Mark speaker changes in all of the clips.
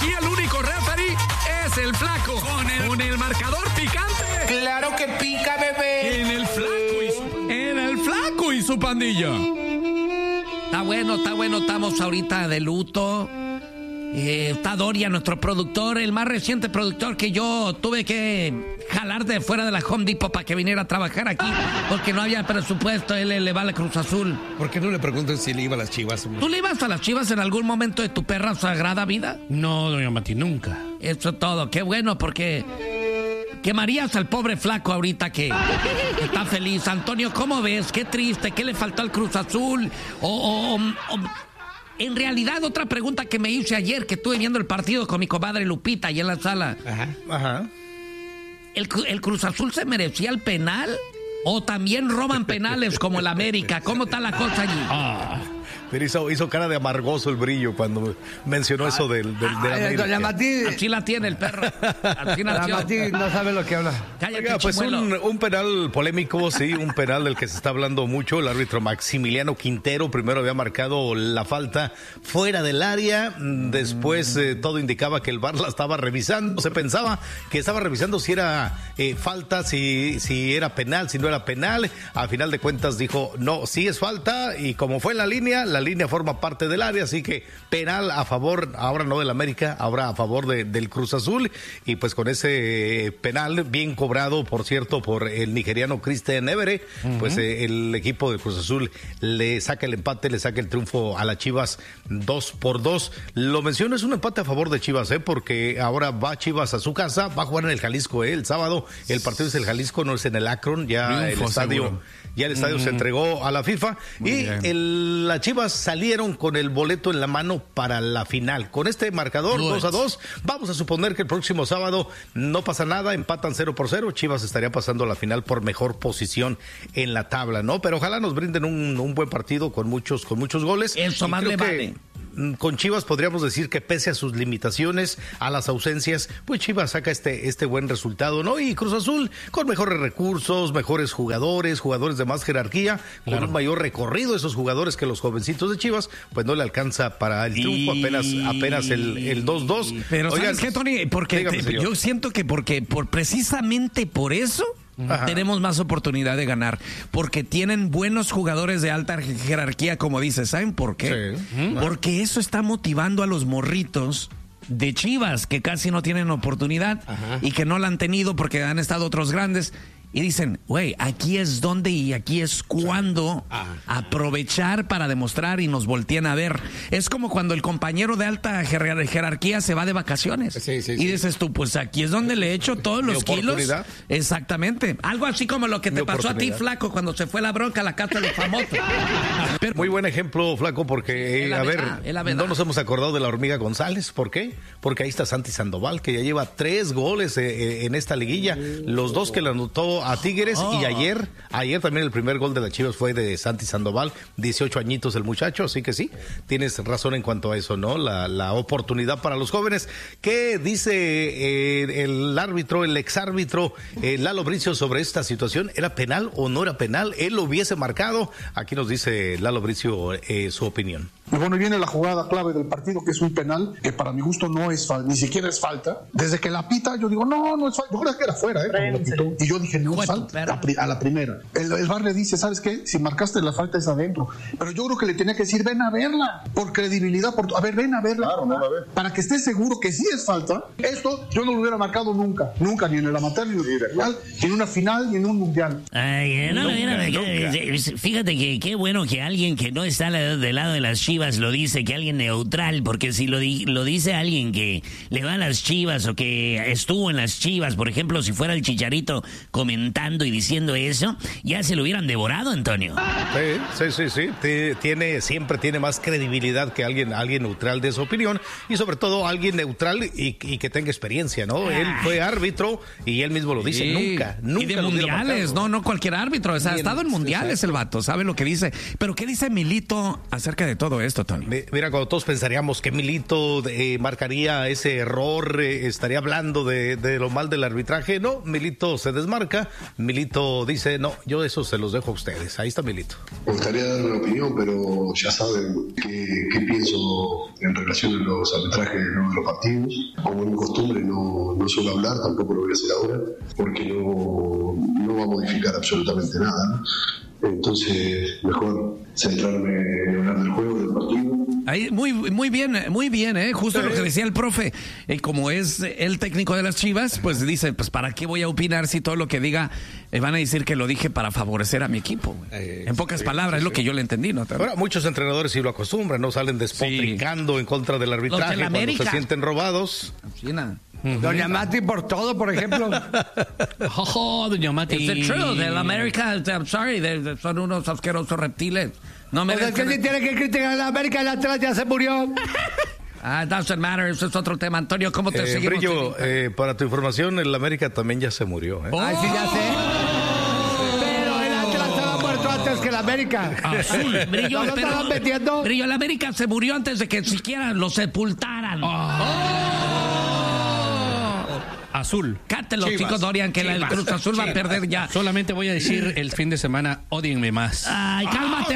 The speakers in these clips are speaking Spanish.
Speaker 1: aquí el único referee es el Flaco. Con el marcador picante.
Speaker 2: ¡Claro que pica, bebé!
Speaker 1: En el Flaco y su pandilla. Está bueno, estamos ahorita de luto. Está Doria, nuestro productor, el más reciente productor que yo tuve que jalar de fuera de la Home Depot para que viniera a trabajar aquí, porque no había presupuesto. Él le va a la Cruz Azul.
Speaker 3: ¿Por qué no le preguntan si le iba a las Chivas?
Speaker 1: ¿Tú le ibas a las Chivas en algún momento de tu perra sagrada vida?
Speaker 3: No, doña Mati, nunca.
Speaker 1: Eso es todo, qué bueno, porque quemarías al pobre Flaco ahorita que está feliz. Antonio, ¿cómo ves? Qué triste, ¿qué le faltó al Cruz Azul? En realidad, otra pregunta que me hice ayer, que estuve viendo el partido con mi comadre Lupita ahí en la sala.
Speaker 3: Ajá.
Speaker 1: ¿El Cruz Azul se merecía el penal? ¿O también roban penales como el América? ¿Cómo está la cosa allí?
Speaker 4: Pero hizo cara de amargoso el Brillo cuando mencionó eso del América.
Speaker 5: Doña Mati,
Speaker 1: Así la tiene el perro. Así
Speaker 5: Doña
Speaker 1: nació.
Speaker 5: Mati no sabe lo que habla.
Speaker 1: Cállate,
Speaker 4: Oiga, pues
Speaker 1: chimuelo.
Speaker 4: un penal polémico, sí, un penal del que se está hablando mucho. El árbitro Maximiliano Quintero primero había marcado la falta fuera del área. Después todo indicaba que el VAR la estaba revisando. Se pensaba que estaba revisando si era falta, si era penal, si no era penal. A final de cuentas dijo, no, sí es falta. Y como fue en la línea forma parte del área, así que penal a favor, ahora no del América, ahora a favor del Cruz Azul. Y pues con ese penal bien cobrado, por cierto, por el nigeriano Christian Evere, pues el equipo del Cruz Azul le saca el empate, le saca el triunfo a las Chivas 2-2. Lo menciono, es un empate a favor de Chivas, porque ahora va Chivas a su casa, va a jugar en el Jalisco, el sábado. El partido es el Jalisco, no es en el Akron, ya el estadio se entregó a la FIFA. Muy y las Chivas salieron con el boleto en la mano para la final. Con este marcador 2-2, vamos a suponer que el próximo sábado no pasa nada, empatan 0-0, Chivas estaría pasando a la final por mejor posición en la tabla, ¿no? Pero ojalá nos brinden un buen partido con muchos goles.
Speaker 1: Eso más le vale.
Speaker 4: Con Chivas podríamos decir que pese a sus limitaciones, a las ausencias, pues Chivas saca este buen resultado, ¿no? Y Cruz Azul con mejores recursos, mejores jugadores de más jerarquía, con un mayor recorrido, esos jugadores que los jovencitos de Chivas, pues no le alcanza para el triunfo, apenas el 2-2.
Speaker 1: Pero ¿sabes qué, Tony? Porque yo siento que precisamente por eso tenemos más oportunidad de ganar, porque tienen buenos jugadores de alta jerarquía, como dices. ¿Saben por qué? Sí. Porque eso está motivando a los morritos de Chivas que casi no tienen oportunidad y que no la han tenido porque han estado otros grandes. Y dicen, güey, aquí es donde y aquí es cuando aprovechar para demostrar y nos voltean a ver. Es como cuando el compañero de alta jerarquía se va de vacaciones. Sí, y dices tú, pues aquí es donde le echo todos los kilos. Exactamente. Algo así como lo que te pasó a ti, Flaco, cuando se fue la bronca a la casa de los famosos.
Speaker 4: Pero, muy buen ejemplo, Flaco, porque, no nos hemos acordado de la Hormiga González. ¿Por qué? Porque ahí está Santi Sandoval, que ya lleva 3 goles en esta liguilla. Los 2 que le anotó a Tigres y ayer también el primer gol de las Chivas fue de Santi Sandoval, 18 añitos el muchacho, así que sí, tienes razón en cuanto a eso, ¿no? La oportunidad para los jóvenes. ¿Qué dice el exárbitro Lalo Bricio sobre esta situación? ¿Era penal o no era penal? ¿Él lo hubiese marcado? Aquí nos dice Lalo Bricio su opinión.
Speaker 6: Y bueno, viene la jugada clave del partido, que es un penal, que para mi gusto no es ni siquiera es falta. Desde que la pita, yo digo, no es falta. Yo creo que era fuera, y yo dije, no es falta, a la primera. El VAR le dice, ¿sabes qué? Si marcaste la falta es adentro. Pero yo creo que le tenía que decir, ven a verla, por credibilidad, ven a verla. Claro, no la ve. Para que estés seguro que sí es falta. Esto yo no lo hubiera marcado nunca, ni en el amateur, ni en el mundial, ni en una final, ni en un mundial.
Speaker 7: Fíjate que qué bueno que alguien que no está del lado de las Chivas lo dice, que alguien neutral, porque si lo dice alguien que le va a las Chivas o que estuvo en las Chivas, por ejemplo, si fuera el Chicharito comentando y diciendo eso, ya se lo hubieran devorado, Antonio.
Speaker 4: Sí. Siempre tiene más credibilidad que alguien neutral de su opinión, y sobre todo alguien neutral y que tenga experiencia, ¿no? Él fue árbitro y él mismo lo dice, nunca
Speaker 1: y de mundiales, no cualquier árbitro, o sea, ha estado en mundiales el vato, sabe lo que dice. Pero ¿qué dice Milito acerca de todo esto, Tony?
Speaker 4: Mira, cuando todos pensaríamos que Milito marcaría ese error, estaría hablando de lo mal del arbitraje, no, Milito se desmarca, Milito dice, no, yo eso se los dejo a ustedes. Ahí está Milito.
Speaker 8: Me gustaría dar una opinión, pero ya saben qué pienso
Speaker 6: en relación a los arbitrajes de los partidos. Como es mi costumbre, no suelo hablar, tampoco lo voy a hacer ahora, porque no va a modificar absolutamente nada, ¿no? Entonces, mejor centrarme en hablar del juego, del partido.
Speaker 1: Ahí, muy bien, justo lo que decía el profe. Como es el técnico de las Chivas, pues dice, pues ¿para qué voy a opinar si todo lo que diga van a decir que lo dije para favorecer a mi equipo? En pocas palabras, es lo que yo le entendí, ¿no?
Speaker 4: Ahora, muchos entrenadores sí lo acostumbran, ¿no? Salen despotricando en contra del arbitraje cuando se sienten robados.
Speaker 5: Doña Mati por todo, por ejemplo.
Speaker 3: Doña Mati.
Speaker 1: It's the truth. El América, I'm sorry, son unos asquerosos reptiles. No me
Speaker 5: que si tiene que criticar a la América, el Atlas ya se murió.
Speaker 1: Doesn't matter, eso es otro tema. Antonio, ¿cómo te seguimos?
Speaker 4: Brillo, para tu información, el América también ya se murió.
Speaker 5: Ay, sí, ya sé. Pero el Atlas estaba muerto antes que el América.
Speaker 1: Azul, Brillo,
Speaker 5: ¿No estaban metiendo?
Speaker 1: Brillo, el América se murió antes de que siquiera lo sepultaran.
Speaker 3: Azul.
Speaker 1: Cátelo, chicos, Dorian, que el Cruz Azul va a perder ya.
Speaker 3: Solamente voy a decir el fin de semana, ódienme más.
Speaker 1: Ay, cálmate.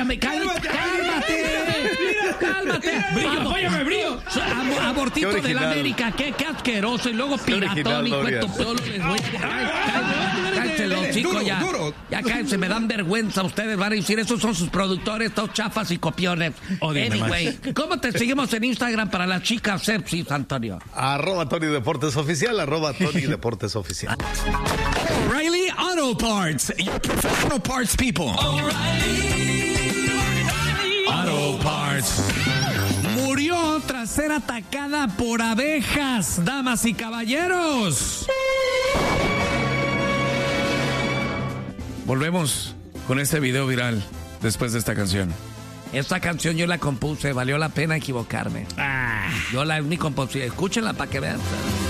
Speaker 1: Brillo, óyeme, Brillo. Abortito del América, qué asqueroso. Y luego piratón y cuento todo. Cállense los chicos ya. Ya cállense, me dan vergüenza. Ustedes van a decir, esos son sus productores, todos chafas y copiones. Anyway, ¿cómo te seguimos en Instagram para las chicas sepsis, Antonio?
Speaker 4: @Tony Deportes Oficial, @Tony Deportes Oficial.
Speaker 1: O'Reilly Auto Parts, your professional parts people. O'Reilly Auto Parts. Murió tras ser atacada por abejas, damas y caballeros. Volvemos con este video viral después de esta canción. Esta canción yo la compuse, valió la pena equivocarme. Yo la compuse, escúchenla para que vean.